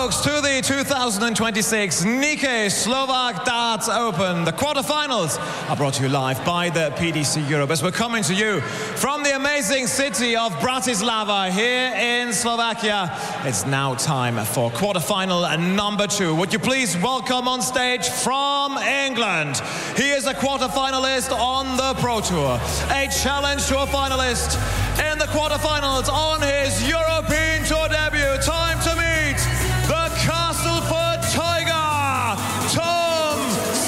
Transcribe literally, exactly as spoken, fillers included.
folks, to the two thousand twenty-six Nike Slovak Darts Open. The quarterfinals are brought to you live by the P D C Europe as we're coming to you from the amazing city of Bratislava here in Slovakia. It's now time for quarterfinal number two. Would you please welcome on stage from England? He is a quarterfinalist on the Pro Tour, a challenge to a finalist in the quarterfinals on his Euro